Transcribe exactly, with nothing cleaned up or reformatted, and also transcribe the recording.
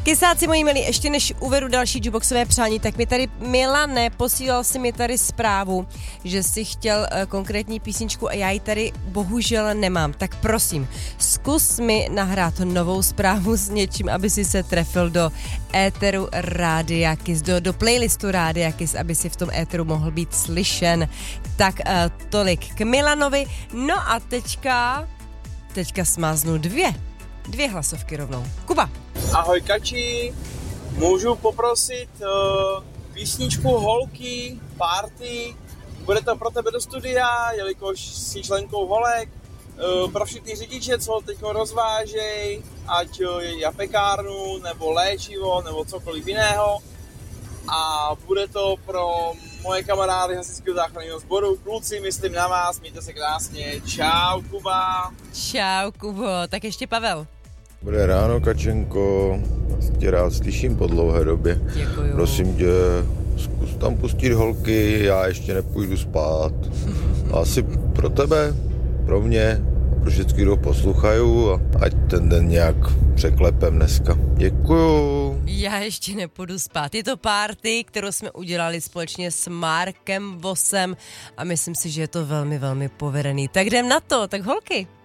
Kysáci moji milí, ještě než uvedu další jukeboxové přání, tak mi tady Milane posílal si mi tady zprávu, že si chtěl uh, konkrétní písničku a já ji tady bohužel nemám. Tak prosím, zkus mi nahrát novou zprávu s něčím, aby si se trefil do éteru Rádia Kiss, do, do playlistu Rádia Kiss, aby si v tom éteru mohl být slyšen. Tak uh, tolik k Milanovi. No a teďka, teďka smáznu dvě. Dvě hlasovky rovnou. Kuba. Ahoj Kači, můžu poprosit uh, písničku Holky, Party, bude to pro tebe do studia, jelikož jsi členkou Holek, uh, pro všechny řidiče, co teď rozvážej, ať uh, je pekárnu, nebo léčivo, nebo cokoliv jiného. A bude to pro moje kamarády hasičského záchranného sboru. Kluci, myslím na vás, mějte se krásně. Čau, Kuba. Čau, Kubo. Tak ještě Pavel. Dobré ráno, Kačenko. Tě rád slyším po dlouhé době. Děkuju. Prosím tě, zkus tam pustit Holky, já ještě nepůjdu spát. Asi pro tebe, pro mě, pro všechny, kdo poslouchají, a ať ten den nějak překlepem dneska. Děkuju. Já ještě nepůjdu spát. Je to party, kterou jsme udělali společně s Markem Vosem a myslím si, že je to velmi, velmi povedený. Tak jdem na to, tak Holky.